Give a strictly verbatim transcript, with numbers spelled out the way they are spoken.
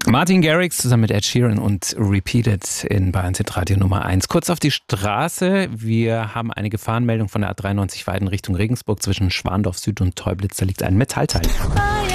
Martin Garrix zusammen mit Ed Sheeran und Repeated in Bayern Radio Nummer eins. Kurz auf die Straße. Wir haben eine Gefahrenmeldung von der A dreiundneunzig Weiden Richtung Regensburg zwischen Schwandorf Süd und Teublitz. Da liegt ein Metallteil.